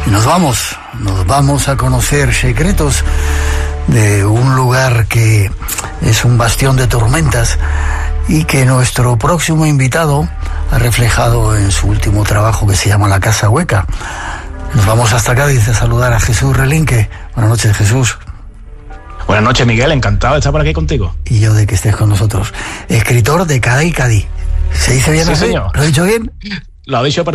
Y nos vamos a conocer secretos de un lugar que es un bastión de tormentas y que nuestro próximo invitado ha reflejado en su último trabajo que se llama La Casa Hueca. Nos vamos hasta Cádiz a saludar a Jesús Relinque. Buenas noches, Jesús. Buenas noches, Miguel. Encantado de estar por aquí contigo. Y yo de que estés con nosotros. Escritor de Cádiz. ¿Se dice bien así? Señor. ¿Lo he dicho bien? Lo ha dicho